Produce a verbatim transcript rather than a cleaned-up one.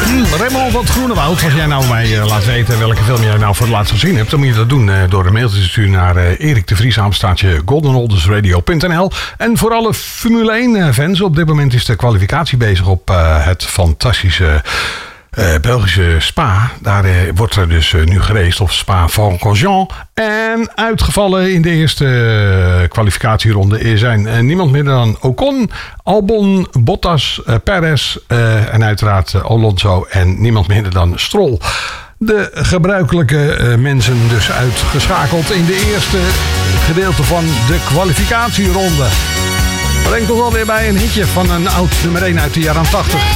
Raymond van het Groenewoud, als jij nou mij uh, laat weten welke film jij nou voor het laatst gezien hebt, dan moet je dat doen uh, door een mail te sturen naar uh, Erik de Vries, apenstaartje golden oldies radio punt n l. En voor alle Formule één fans, op dit moment is de kwalificatie bezig op uh, het fantastische Uh, Belgische Spa. Daar uh, wordt er dus uh, nu geraced op Spa-Francorchamps. En uitgevallen in de eerste uh, kwalificatieronde zijn uh, niemand minder dan Ocon, Albon, Bottas, uh, Perez uh, en uiteraard uh, Alonso en niemand minder dan Stroll. De gebruikelijke uh, mensen dus uitgeschakeld in de eerste gedeelte van de kwalificatieronde. Brengt ons alweer bij een hitje van een oud nummer één uit de jaren tachtig.